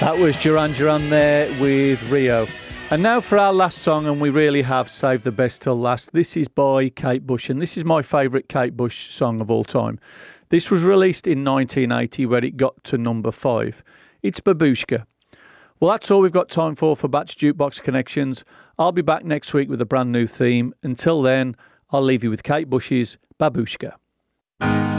That was Duran Duran there with Rio. And now for our last song, and we really have saved the best till last. This is by Kate Bush, and this is my favourite Kate Bush song of all time. This was released in 1980, where it got to number 5. It's Babushka. Well, that's all we've got time for Batch Jukebox Connections. I'll be back next week with a brand new theme. Until then, I'll leave you with Kate Bush's Babushka.